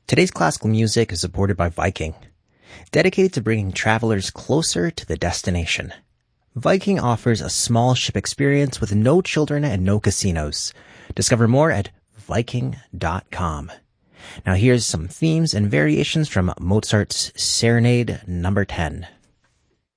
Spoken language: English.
Today's classical music is supported by Viking, dedicated to bringing travelers closer to the destination. Viking offers a small ship experience with no children and no casinos. Discover more at Viking.com. Now here's some themes and variations from Mozart's Serenade No. 10.